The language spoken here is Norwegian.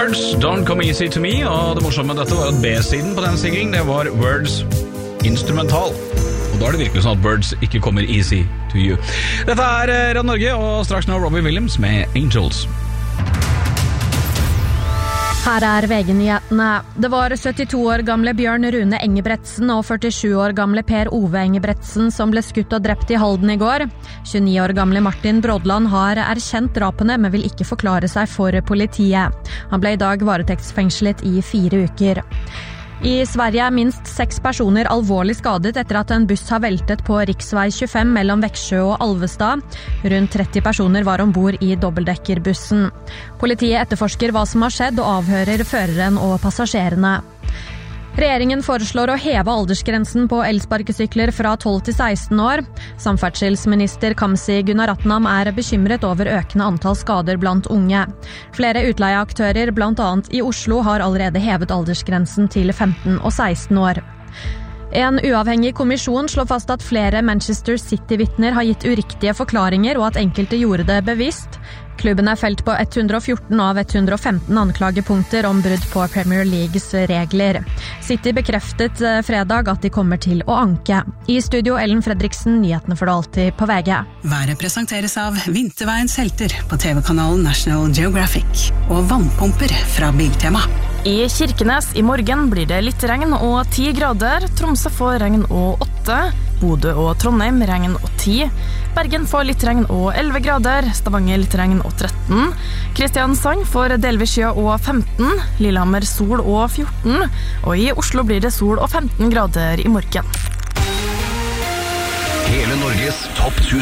Words Don't Come Easy To Me, og det morsomme med dette var at B-siden på den singelen, det var Words instrumental. Og da det virkelig sånn at Words ikke kommer easy to you. Dette Radio Norge, og straks nå Robbie Williams med Angels. Her VG-nyhetene. Det var 72 år gamle Bjørn Rune Engebretsen og 47 år gamle Per Ove Engebretsen som ble skutt og drept I Halden I går. 29 år gamle Martin Brodland har erkjent drapene, men vil ikke forklare seg for politiet. Han ble I dag varetektsfengslet I 4 uker. I Sverige minst 6 personer alvorlig skadet etter at en buss har veltet på riksvei 25 mellom Växjö og Alvestad. Rundt 30 personer var ombord I dobbeltdekkerbussen. Politiet etterforsker hva som har skjedd og avhører føreren og passasjerene. Regjeringen foreslår å heve aldersgrensen på elsparkesykler fra 12 til 16 år. Samferdselsminister Kamzy Gunaratnam bekymret over økende antall skader blant unge. Flere utleieaktører, blant annet I Oslo, har allerede hevet aldersgrensen til 15 og 16 år. En uavhengig kommisjon slår fast at flere Manchester City-vittner har gitt uriktige forklaringer og at enkelte gjorde det bevisst. Klubben felt på 114 av 115 anklagepunkter om brudd på Premier Leagues regler. City bekreftet fredag at de kommer til å anke. I studio Ellen Fredriksen, nyhetene for det alltid på VG. Været presenteres av Vinterveiens helter på TV-kanalen National Geographic og vannpumper fra Biltema. I Kirkenes I morgen blir det litt regn og 10 grader. Tromsø får regn og 8. Bodø og Trondheim regn og 10. Bergen får litt regn og 11 grader. Stavanger litt regn og 13. Kristiansand får delvis skya og 15. Lillehammer sol og 14. Og I Oslo blir det sol og 15 grader I morgen. Hele Norges topp 1000